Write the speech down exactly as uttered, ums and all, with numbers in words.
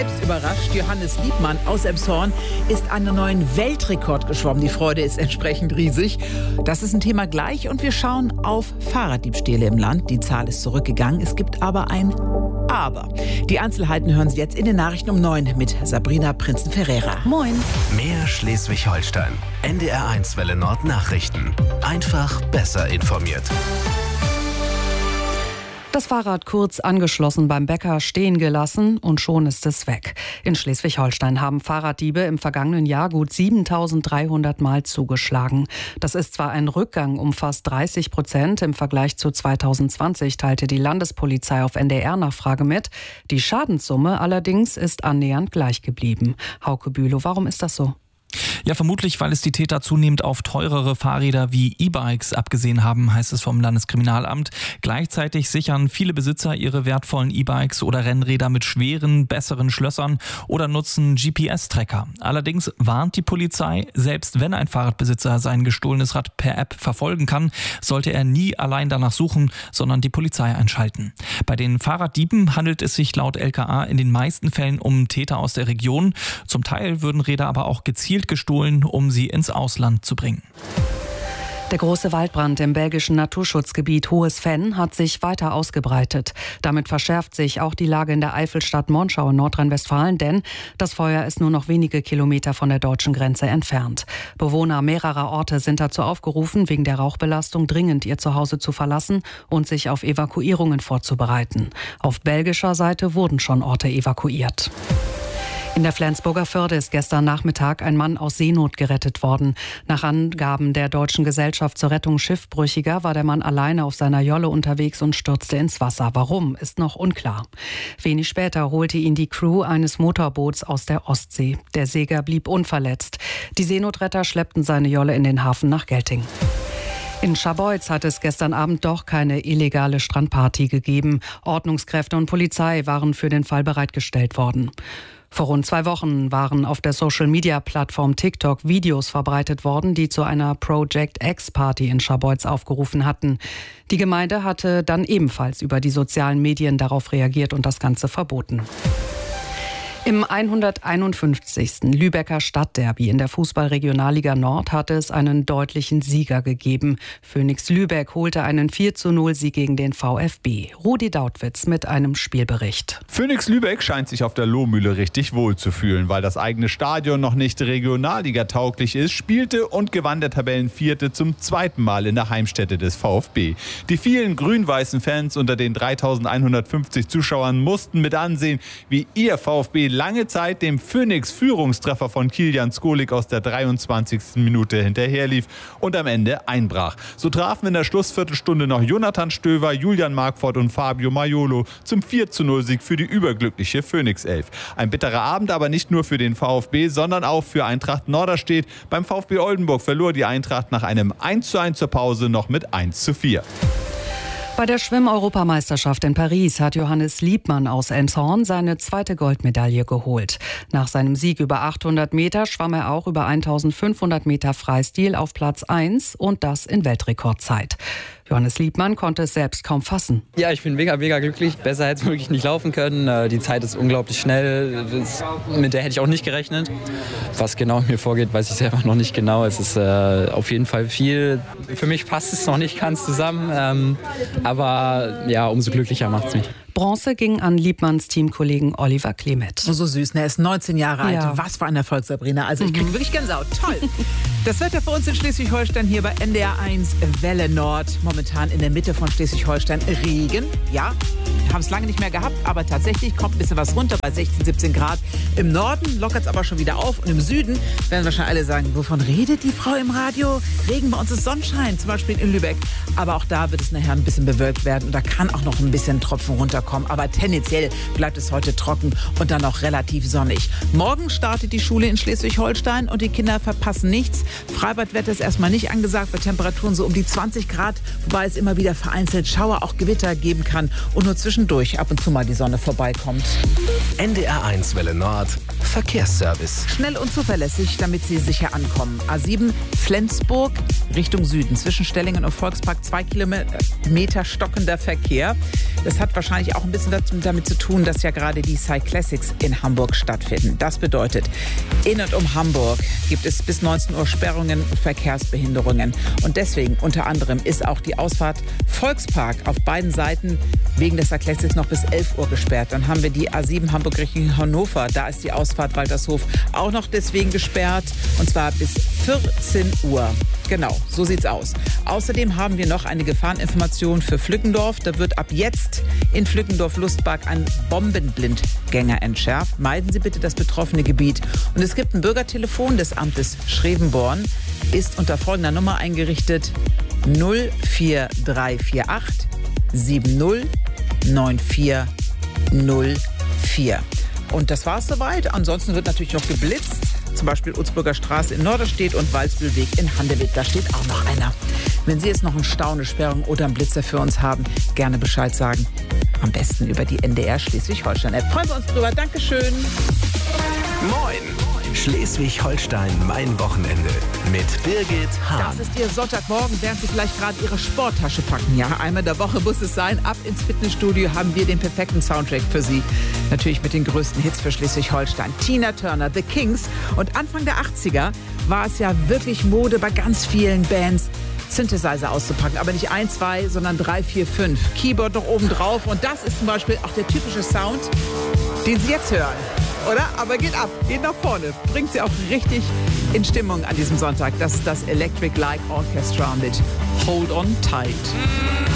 Selbst überrascht, Johannes Liebmann aus Elmshorn ist einen neuen Weltrekord geschwommen. Die Freude ist entsprechend riesig. Das ist ein Thema gleich und wir schauen auf Fahrraddiebstähle im Land. Die Zahl ist zurückgegangen. Es gibt aber ein Aber. Die Einzelheiten hören Sie jetzt in den Nachrichten um neun mit Sabrina Prinzen-Ferreira. Moin. Mehr Schleswig-Holstein. N D R eins Welle Nord Nachrichten. Einfach besser informiert. Das Fahrrad kurz angeschlossen beim Bäcker stehen gelassen und schon ist es weg. In Schleswig-Holstein haben Fahrraddiebe im vergangenen Jahr gut siebentausenddreihundert Mal zugeschlagen. Das ist zwar ein Rückgang um fast dreißig Prozent im Vergleich zu zweitausendzwanzig, teilte die Landespolizei auf N D R-Nachfrage mit. Die Schadenssumme allerdings ist annähernd gleich geblieben. Hauke Bülow, warum ist das so? Ja, vermutlich, weil es die Täter zunehmend auf teurere Fahrräder wie E-Bikes abgesehen haben, heißt es vom Landeskriminalamt. Gleichzeitig sichern viele Besitzer ihre wertvollen E-Bikes oder Rennräder mit schweren, besseren Schlössern oder nutzen G P S-Tracker. Allerdings warnt die Polizei, selbst wenn ein Fahrradbesitzer sein gestohlenes Rad per App verfolgen kann, sollte er nie allein danach suchen, sondern die Polizei einschalten. Bei den Fahrraddieben handelt es sich laut L K A in den meisten Fällen um Täter aus der Region. Zum Teil würden Räder aber auch gezielt gestohlen, um sie ins Ausland zu bringen. Der große Waldbrand im belgischen Naturschutzgebiet Hohes Venn hat sich weiter ausgebreitet. Damit verschärft sich auch die Lage in der Eifelstadt Monschau in Nordrhein-Westfalen, denn das Feuer ist nur noch wenige Kilometer von der deutschen Grenze entfernt. Bewohner mehrerer Orte sind dazu aufgerufen, wegen der Rauchbelastung dringend ihr Zuhause zu verlassen und sich auf Evakuierungen vorzubereiten. Auf belgischer Seite wurden schon Orte evakuiert. In der Flensburger Förde ist gestern Nachmittag ein Mann aus Seenot gerettet worden. Nach Angaben der Deutschen Gesellschaft zur Rettung Schiffbrüchiger war der Mann alleine auf seiner Jolle unterwegs und stürzte ins Wasser. Warum, ist noch unklar. Wenig später holte ihn die Crew eines Motorboots aus der Ostsee. Der Seger blieb unverletzt. Die Seenotretter schleppten seine Jolle in den Hafen nach Gelting. In Scharbeutz hat es gestern Abend doch keine illegale Strandparty gegeben. Ordnungskräfte und Polizei waren für den Fall bereitgestellt worden. Vor rund zwei Wochen waren auf der Social-Media-Plattform TikTok Videos verbreitet worden, die zu einer Project X-Party in Scharbeutz aufgerufen hatten. Die Gemeinde hatte dann ebenfalls über die sozialen Medien darauf reagiert und das Ganze verboten. Im hunderteinundfünfzigsten Lübecker Stadtderby in der Fußball-Regionalliga Nord hatte es einen deutlichen Sieger gegeben. Phönix Lübeck holte einen vier zu null Sieg gegen den VfB. Rudi Dautwitz mit einem Spielbericht. Phönix Lübeck scheint sich auf der Lohmühle richtig wohl zu fühlen, weil das eigene Stadion noch nicht Regionalliga-tauglich ist, spielte und gewann der Tabellenvierte zum zweiten Mal in der Heimstätte des VfB. Die vielen grün-weißen Fans unter den dreitausendeinhundertfünfzig Zuschauern mussten mit ansehen, wie ihr VfB lange Zeit dem Phönix-Führungstreffer von Kilian Skolik aus der dreiundzwanzigsten Minute hinterherlief und am Ende einbrach. So trafen in der Schlussviertelstunde noch Jonathan Stöver, Julian Marquardt und Fabio Maiolo zum vier zu null Sieg für die überglückliche Phönix-Elf. Ein bitterer Abend aber nicht nur für den VfB, sondern auch für Eintracht Norderstedt. Beim VfB Oldenburg verlor die Eintracht nach einem eins zu eins zur Pause noch mit eins zu vier. Bei der Schwimm-Europameisterschaft in Paris hat Johannes Liebmann aus Elmshorn seine zweite Goldmedaille geholt. Nach seinem Sieg über achthundert Meter schwamm er auch über eintausendfünfhundert Meter Freistil auf Platz eins und das in Weltrekordzeit. Johannes Liebmann konnte es selbst kaum fassen. Ja, ich bin mega, mega glücklich. Besser hätte es wirklich nicht laufen können. Die Zeit ist unglaublich schnell. Mit der hätte ich auch nicht gerechnet. Was genau in mir vorgeht, weiß ich selber noch nicht genau. Es ist äh, auf jeden Fall viel. Für mich passt es noch nicht ganz zusammen. Ähm, aber ja, umso glücklicher macht es mich. Bronze ging an Liebmanns Teamkollegen Oliver Klemet. So süß, ne? Er ist neunzehn Jahre alt. Ja. Was für ein Erfolg, Sabrina. Also ich kriege mhm. wirklich Gänsehaut. Toll. Das Wetter für uns in Schleswig-Holstein hier bei N D R eins Welle Nord. Momentan in der Mitte von Schleswig-Holstein Regen. Ja, wir haben es lange nicht mehr gehabt, aber tatsächlich kommt ein bisschen was runter bei sechzehn, siebzehn Grad. Im Norden lockert es aber schon wieder auf und im Süden werden wahrscheinlich alle sagen, wovon redet die Frau im Radio? Regen, bei uns ist Sonnenschein, zum Beispiel in Lübeck. Aber auch da wird es nachher ein bisschen bewölkt werden und da kann auch noch ein bisschen Tropfen runterkommen. Aber tendenziell bleibt es heute trocken und dann auch relativ sonnig. Morgen startet die Schule in Schleswig-Holstein und die Kinder verpassen nichts. Freibadwetter ist erstmal nicht angesagt, bei Temperaturen so um die zwanzig Grad, wobei es immer wieder vereinzelt Schauer, auch Gewitter geben kann und nur zwischen zwischendurch ab und zu mal die Sonne vorbeikommt. N D R eins Welle Nord Verkehrsservice. Schnell und zuverlässig, damit Sie sicher ankommen. A sieben Flensburg Richtung Süden. Zwischen Stellingen und Volkspark zwei Kilometer stockender Verkehr. Das hat wahrscheinlich auch ein bisschen damit zu tun, dass ja gerade die Cyclassics in Hamburg stattfinden. Das bedeutet, in und um Hamburg gibt es bis neunzehn Uhr Sperrungen und Verkehrsbehinderungen. Und deswegen unter anderem ist auch die Ausfahrt Volkspark auf beiden Seiten wegen des Cyclassics noch bis elf Uhr gesperrt. Dann haben wir die A sieben Hamburg Richtung Hannover. Da ist die Ausfahrt Waltershof auch noch deswegen gesperrt. Und zwar bis vierzehn Uhr. Genau, so sieht's aus. Außerdem haben wir noch eine Gefahreninformation für Flückendorf. Da wird ab jetzt in Flückendorf-Lustbark ein Bombenblindgänger entschärft. Meiden Sie bitte das betroffene Gebiet. Und es gibt ein Bürgertelefon des Amtes Schrevenborn. Ist unter folgender Nummer eingerichtet: null vier drei vier acht sieben null neun vier null vier. Und das war's soweit. Ansonsten wird natürlich noch geblitzt. Zum Beispiel Utzburger Straße in Norderstedt und Walsbühlweg in Handewitt. Da steht auch noch einer. Wenn Sie jetzt noch einen Stau, eine Sperrung oder einen Blitzer für uns haben, gerne Bescheid sagen. Am besten über die N D R Schleswig-Holstein-App. Freuen wir uns drüber. Dankeschön. Moin! Schleswig-Holstein, mein Wochenende mit Birgit Hahn. Das ist Ihr Sonntagmorgen, während Sie vielleicht gerade Ihre Sporttasche packen. Ja, einmal in der Woche muss es sein. Ab ins Fitnessstudio haben wir den perfekten Soundtrack für Sie. Natürlich mit den größten Hits für Schleswig-Holstein. Tina Turner, The Kings. Und Anfang der achtziger war es ja wirklich Mode bei ganz vielen Bands, Synthesizer auszupacken. Aber nicht ein, zwei, sondern drei, vier, fünf. Keyboard noch oben drauf. Und das ist zum Beispiel auch der typische Sound, den Sie jetzt hören. Oder? Aber geht ab, geht nach vorne. Bringt Sie auch richtig in Stimmung an diesem Sonntag. Das ist das Electric Light Orchestra mit Hold On Tight.